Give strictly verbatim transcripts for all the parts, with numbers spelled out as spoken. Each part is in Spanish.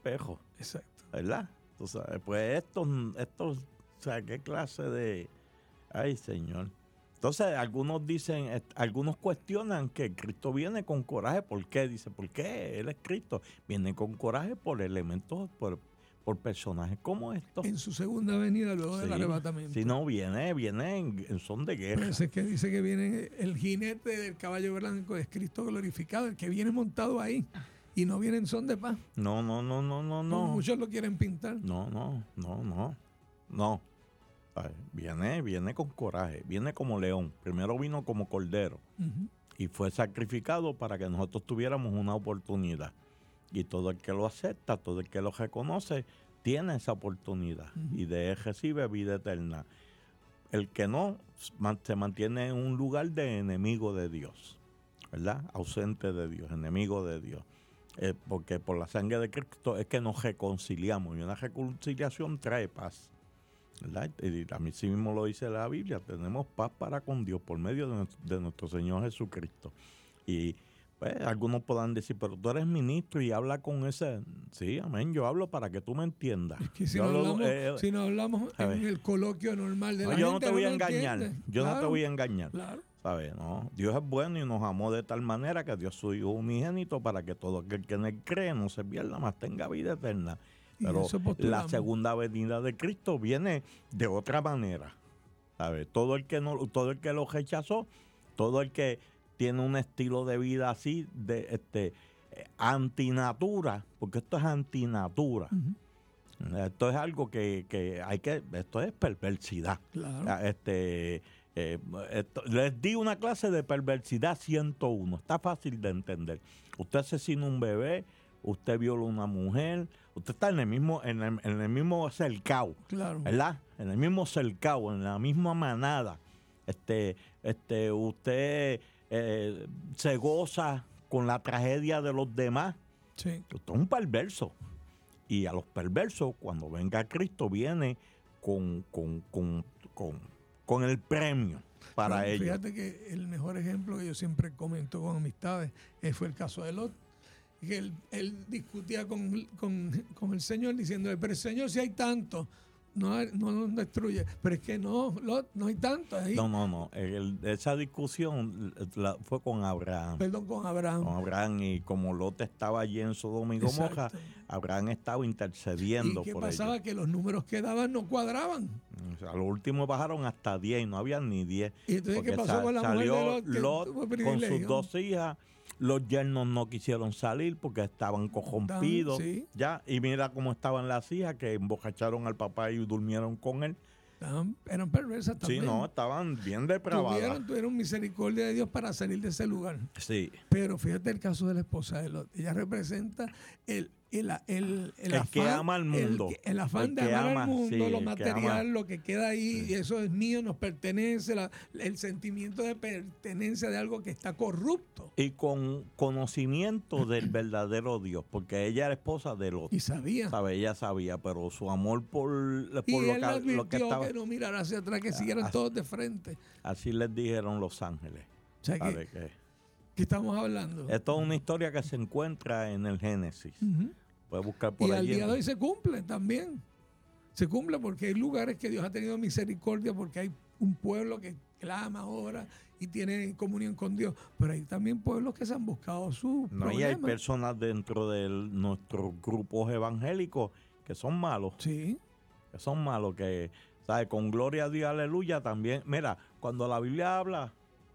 espejo. Exacto. ¿Verdad? Tú sabes, pues estos, estos, o sea, qué clase de... Ay, Señor. Entonces, algunos dicen, eh, algunos cuestionan que Cristo viene con coraje. ¿Por qué? Dice, ¿por qué? Él es Cristo. Viene con coraje por elementos, por, por personajes como estos. En su segunda venida, luego Sí, del arrebatamiento. si no, viene, viene en, en son de guerra. Por eso es que dice que viene el jinete del caballo blanco, es Cristo glorificado, el que viene montado ahí. Y no viene en son de paz. No, no, no, no, no, Como no. muchos lo quieren pintar. No, no, no, no. No. Ay, Viene, viene con coraje, viene como león. Primero vino como cordero Uh-huh. y fue sacrificado para que nosotros tuviéramos una oportunidad. Y todo el que lo acepta, todo el que lo reconoce, tiene esa oportunidad Uh-huh. y de él recibe vida eterna. El que no, man- se mantiene en un lugar de enemigo de Dios, ¿verdad? Ausente de Dios, enemigo de Dios. Eh, porque por la sangre de Cristo es que nos reconciliamos y una reconciliación trae paz, ¿verdad? Y a mí sí mismo lo dice la Biblia, tenemos paz para con Dios por medio de, nuestro- de nuestro Señor Jesucristo. Y pues algunos podrán decir, pero tú eres ministro y habla con ese... Sí, amén, yo hablo para que tú me entiendas. Es que si Yo no hablo, hablamos, eh, si no hablamos a ver. en el coloquio normal de no, la yo gente, no te voy a lo engañar, entiende. yo no te Claro, voy a engañar. Claro. ¿Sabes? No, Dios es bueno y nos amó de tal manera que Dios su Hijo unigénito para que todo aquel que en él cree no se pierda, más tenga vida eterna. Y Pero eso postulamos. la segunda venida de Cristo viene de otra manera. ¿Sabes? Todo el que no, todo el que lo rechazó, todo el que tiene un estilo de vida así, de este eh, antinatura, porque esto es antinatura. Uh-huh. Esto es algo que, que hay que, esto es perversidad. Claro. Este, eh, esto- les di una clase de perversidad ciento uno. Está fácil de entender. Usted asesina un bebé, usted viola a una mujer, usted está en el mismo, en el, en el mismo cercado, Claro. ¿verdad? En el mismo cercado, en la misma manada. Este, este, usted eh, se goza con la tragedia de los demás. Sí. Usted es un perverso. Y a los perversos, cuando venga Cristo, viene con, con, con, con, con el premio para Bueno, ellos. Fíjate que el mejor ejemplo que yo siempre comento con amistades eh, fue el caso de Lot. Que él, él discutía con, con, con el Señor diciéndole, pero el Señor, si hay tanto, no, hay- no nos destruye. Pero es que no, Lot, no hay tanto ahí. No, no, no. El- esa discusión la- fue con Abraham. Perdón, con Abraham. Con Abraham, y como Lot estaba allí en Sodoma y Gomorra, Exacto. Abraham estaba intercediendo ¿Y qué por pasaba? ellos. Que los números que daban no cuadraban. O sea, a lo último bajaron hasta diez y no había ni diez. ¿Y entonces qué Porque pasó sa- con la mujer salió de Lot, que Lot tuvo con privilegio? sus dos hijas. Los yernos no quisieron salir porque estaban corrompidos. Sí. Ya, y mira cómo estaban las hijas, que embocacharon al papá y durmieron con él. Estaban- eran perversas Sí, también. no, estaban bien depravadas. Tuvieron, tuvieron misericordia de Dios para salir de ese lugar. Sí. Pero fíjate el caso de la esposa de Lot. Ella representa el, el, el, el, El afán, que ama al mundo. El, que- el afán El de que amar ama, al mundo, sí, lo el que material, ama. lo que queda ahí, y eso es mío, nos pertenece, la- el sentimiento de pertenencia de algo que está corrupto. Y con conocimiento del verdadero Dios, porque ella era esposa de Lot. Y sabía. ¿Sabe? Ella sabía, pero su amor por, por Y lo, él le que, lo que advirtió estaba... que no mirara hacia atrás, que siguieran así- todos de frente. Así les dijeron los ángeles. O sea, ¿Sabe que, qué? que estamos hablando. Esto es una historia que se encuentra en el Génesis. Ujú. Puedes buscar por Y al allí. día de hoy se cumple también. Se cumple porque hay lugares que Dios ha tenido misericordia, porque hay un pueblo que clama ahora y tiene comunión con Dios. Pero hay también pueblos que se han buscado su No, y problema. hay personas dentro de nuestros grupos evangélicos que son malos. Sí. Que son malos, que, ¿sabes? Con gloria a Dios, aleluya, también. Mira, cuando la Biblia habla,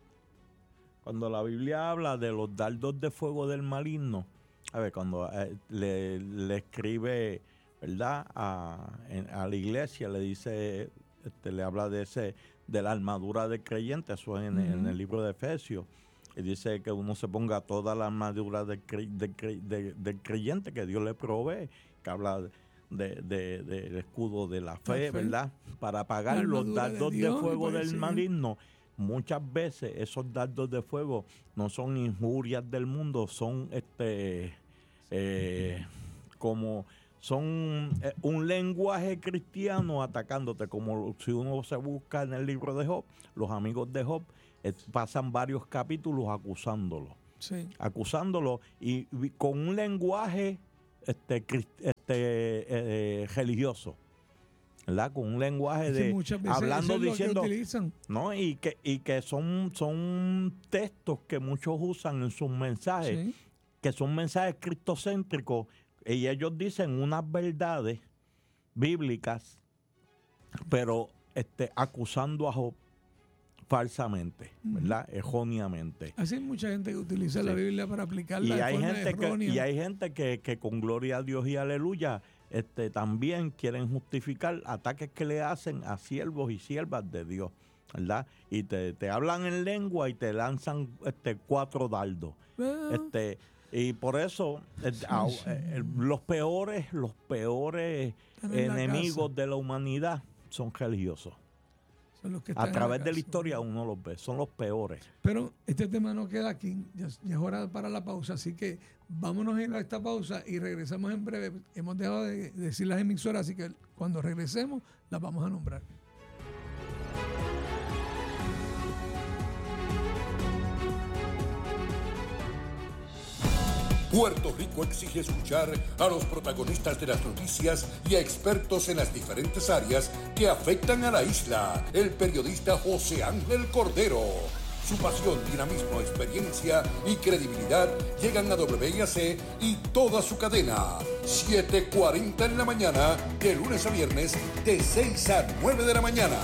cuando la Biblia habla de los dardos de fuego del maligno, a ver, cuando eh, le, le escribe, ¿verdad? A, en- a la iglesia, le dice, este, le habla de ese, de la armadura del creyente, eso en, en Ujú. el libro de Efesios. Y dice que uno se ponga toda la armadura del, cre- del cre- de- del creyente que Dios le provee, que habla de, de- del escudo de la fe, La fe. ¿verdad? Para apagar La los armadura de dardos de, Dios, fuego y pues, del sí. maligno. Muchas veces esos dardos de fuego no son injurias del mundo, son este eh, como son eh, un lenguaje cristiano atacándote, como si uno se busca en el libro de Job, los amigos de Job eh, pasan varios capítulos acusándolo, Sí. acusándolo y, y con un lenguaje este, este eh, religioso, ¿verdad? Con un lenguaje Es que de muchas veces hablando eso es lo que diciendo, utilizan. ¿no? Y que y que son son textos que muchos usan en sus mensajes, Sí. que son mensajes cristocéntricos, y ellos dicen unas verdades bíblicas, pero este acusando a Job falsamente, ¿verdad? Uh-huh. Erróneamente. Así hay mucha gente que utiliza sí. la Biblia para aplicarla y de hay forma gente errónea. que, y hay gente que, que con gloria a Dios y aleluya este, también quieren justificar ataques que le hacen a siervos y siervas de Dios, ¿verdad? Y te, te hablan en lengua y te lanzan este, cuatro dardos. Ah. Este, y por eso sí, a, sí. Eh, los peores, los peores enemigos de la humanidad son religiosos. Los que a través la de la historia uno los ve, son los peores. Pero este tema no queda aquí, ya, ya es hora para la pausa, así que vámonos a ir a esta pausa y regresamos en breve. Hemos dejado de decir las emisoras, así que cuando regresemos las vamos a nombrar. Puerto Rico exige escuchar a los protagonistas de las noticias y a expertos en las diferentes áreas que afectan a la isla. El periodista José Ángel Cordero. Su pasión, dinamismo, experiencia y credibilidad llegan a W I A C y toda su cadena. siete cuarenta en la mañana, de lunes a viernes, de seis a nueve de la mañana.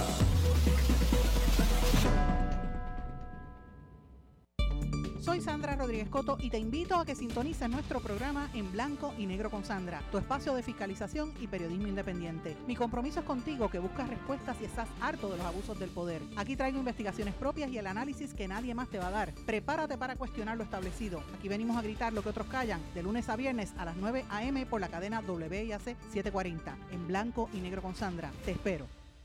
Soy Sandra Rodríguez Coto y te invito a que sintonices nuestro programa En Blanco y Negro con Sandra, tu espacio de fiscalización y periodismo independiente. Mi compromiso es contigo, que buscas respuestas y estás harto de los abusos del poder. Aquí traigo investigaciones propias y el análisis que nadie más te va a dar. Prepárate para cuestionar lo establecido. Aquí venimos a gritar lo que otros callan, de lunes a viernes a las nueve a.m. por la cadena W I A C setecientos cuarenta. En Blanco y Negro con Sandra. Te espero.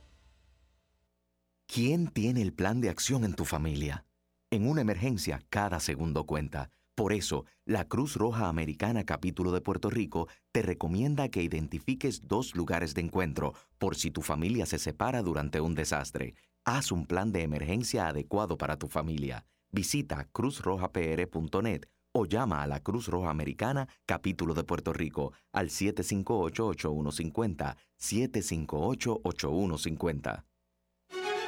¿Quién tiene el plan de acción en tu familia? En una emergencia, cada segundo cuenta. Por eso, la Cruz Roja Americana Capítulo de Puerto Rico te recomienda que identifiques dos lugares de encuentro por si tu familia se separa durante un desastre. Haz un plan de emergencia adecuado para tu familia. Visita cruz roja p r punto net o llama a la Cruz Roja Americana Capítulo de Puerto Rico al siete cinco ocho, ocho uno cinco cero, siete cinco ocho, ocho uno cinco cero.